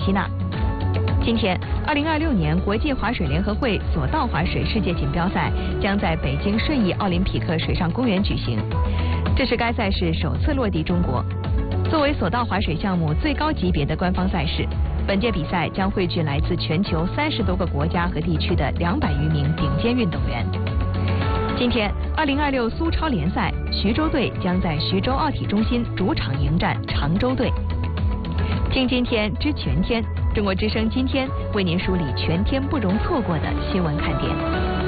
缇娜。今天，2026年国际滑水联合会索道滑水世界锦标赛将在北京顺义奥林匹克水上公园举行，这是该赛事首次落地中国。作为索道滑水项目最高级别的官方赛事，本届比赛将汇聚来自全球30多个国家和地区的200余名顶尖运动员。今天，2026苏超联赛，徐州队将在徐州奥体中心主场迎战常州队。听今天知全天，中国之声今天为您梳理全天不容错过的新闻看点。